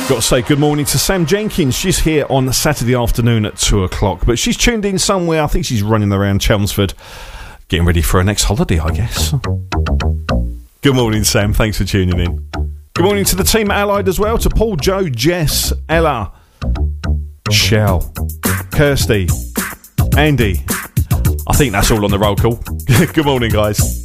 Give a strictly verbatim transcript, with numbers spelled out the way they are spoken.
Got to say good morning to Sam Jenkins. She's here on Saturday afternoon at two o'clock, but she's tuned in somewhere. I think she's running around Chelmsford, getting ready for her next holiday, I guess. Good morning, Sam. Thanks for tuning in. Good morning to the team at Allied as well, to Paul, Joe, Jess, Ella, Shell, Kirsty, Andy. I think that's all on the roll call. Good morning, guys.